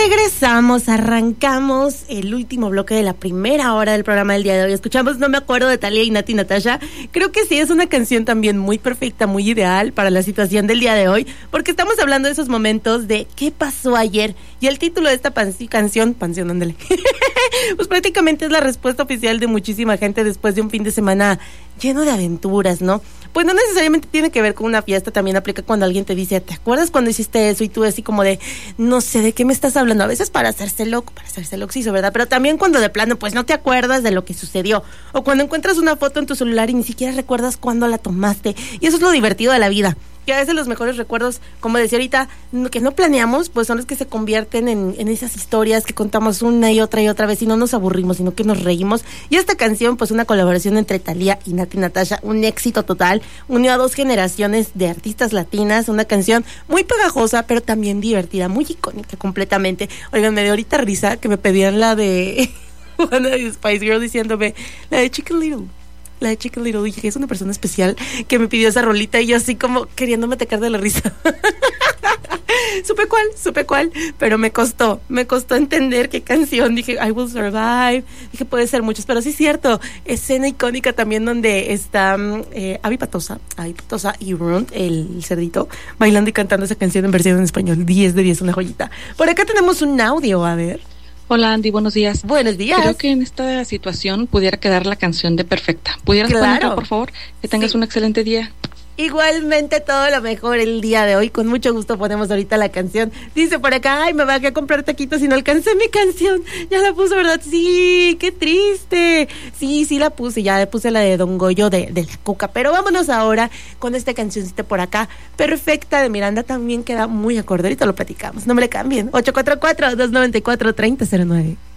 Regresamos, arrancamos el último bloque de la primera hora del programa del día de hoy. Escuchamos No me acuerdo de Thalía y Nati Natasha. Creo que sí es una canción también muy perfecta, muy ideal para la situación del día de hoy, porque estamos hablando de esos momentos de qué pasó ayer. Y el título de esta canción, ándale, pues prácticamente es la respuesta oficial de muchísima gente después de un fin de semana lleno de aventuras, ¿no? Pues no necesariamente tiene que ver con una fiesta, también aplica cuando alguien te dice, ¿te acuerdas cuando hiciste eso? Y tú así como de, no sé, ¿de qué me estás hablando? A veces para hacerse loco, sí, ¿verdad? Pero también cuando de plano, pues no te acuerdas de lo que sucedió. O cuando encuentras una foto en tu celular y ni siquiera recuerdas cuándo la tomaste. Y eso es lo divertido de la vida. Que a veces los mejores recuerdos, como decía ahorita, que no planeamos, pues son los que se convierten en esas historias que contamos una y otra vez y no nos aburrimos, sino que nos reímos. Y esta canción, pues una colaboración entre Thalía y Nati Natasha, un éxito total, unió a dos generaciones de artistas latinas, una canción muy pegajosa, pero también divertida, muy icónica completamente. Oigan, me dio ahorita risa que me pedían la de una de Spice Girl diciéndome, la de Chicken Little. La de Chicken Little, dije, es una persona especial que me pidió esa rolita y yo así como queriéndome atacar de la risa. Supe cuál, pero me costó entender qué canción. Dije, I Will Survive, dije, puede ser muchos, pero sí es cierto, escena icónica también donde está Abby Patosa y Runt, el cerdito, bailando y cantando esa canción en versión en español, 10 de 10, una joyita. Por acá tenemos un audio, a ver. Hola Andy, buenos días. Buenos días. Creo que en esta situación pudiera quedar la canción de Perfecta. ¿Pudieras ponerla, por favor? Que tengas un excelente día. Igualmente, todo lo mejor el día de hoy. Con mucho gusto ponemos ahorita la canción. Dice por acá, ay, me bajé a comprar taquitos y no alcancé mi canción. Ya la puso, ¿verdad? Sí, qué triste. Sí, la puse. Ya le puse la de Don Goyo de la Cuca. Pero vámonos ahora con esta cancioncita por acá. Perfecta de Miranda también queda muy acorde. Ahorita lo platicamos. No me le cambien. 844-294-3009.